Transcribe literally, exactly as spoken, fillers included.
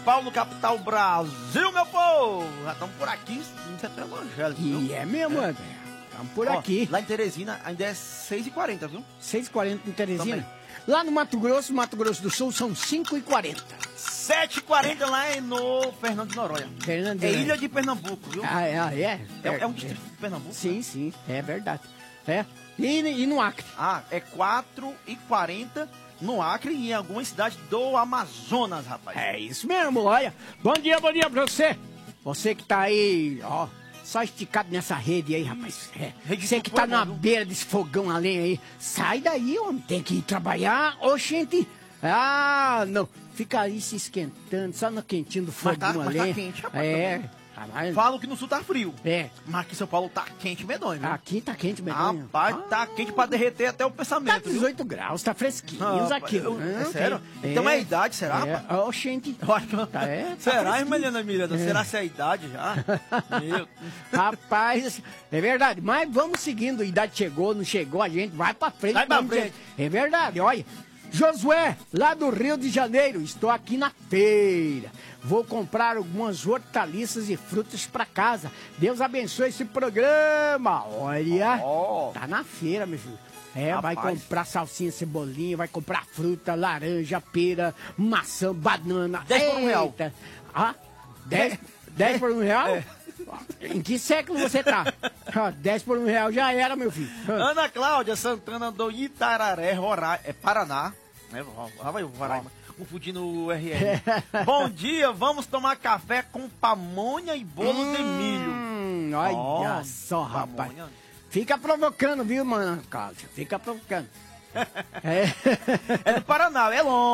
Paulo, capital Brasil, meu povo. Já estamos por aqui em setor evangélico, viu? E é mesmo, é. André. Estamos por Ó, aqui. lá em Teresina ainda é seis e quarenta, viu? seis e quarenta em Teresina. Também. Lá no Mato Grosso, Mato Grosso do Sul, são cinco e quarenta. sete e quarenta lá é no Fernando de Noronha. Fernando de É Noronha. ilha de Pernambuco, viu? Ah, é? Ah, é? É, é um distrito de Pernambuco? Sim, né? sim, é verdade. É. E, e no Acre? Ah, é quatro e quarenta no Acre e em algumas cidades do Amazonas, rapaz. É isso mesmo, olha. Bom dia, bom dia pra você. Você que tá aí, ó, só esticado nessa rede aí, rapaz. É. Rede Você de que tá fogo, na viu? beira desse fogão a lenha aí. Sai daí, homem. Tem que ir trabalhar. Ô, gente. Ah, não. Fica aí se esquentando, só no quentinho do Mas fogão tá- a mas tá lenha. quente, rapaz, É. também. Ah, mas- Falam que no sul tá frio. É. Mas aqui em São Paulo tá quente medonho, viu? Aqui tá quente, medonho. Rapaz, tá quente pra derreter até o Tá pensamento, viu? dezoito graus, tá fresquinho Ah, aqui. eu- Não, é sério? tem- Então é a idade, será, É. rapaz? Ô, gente. Eu acho que- Tá, é, tá Será, fresquinho. Emiliana Miranda? É. Será que é a idade já? Meu... Rapaz, é verdade. Mas vamos seguindo. A idade chegou, não chegou, a gente vai pra frente. Vai pra vamos frente. dizer. É verdade, olha. Josué, lá do Rio de Janeiro, estou aqui na feira. Vou comprar algumas hortaliças e frutas pra casa. Deus abençoe esse programa. Olha, Ó. tá na feira, meu filho. É, vai Rapaz. comprar salsinha, cebolinha, vai comprar fruta, laranja, pera, maçã, banana. Dez por um real. Eita. Ah, dez, dez por um real? É. Em que século você tá? Ah, dez por um real já era, meu filho. Ah, Ana Cláudia Santana do Itararé, Roraima, é Paraná. Né? Lá vai o Roraima, confundindo o R R. Bom dia, vamos tomar café com pamonha e bolo de milho. Hum, olha Ó, só, rapaz. pamonha. Fica provocando, viu, mano, Cláudia? Fica provocando. É. É do Paraná, é longe.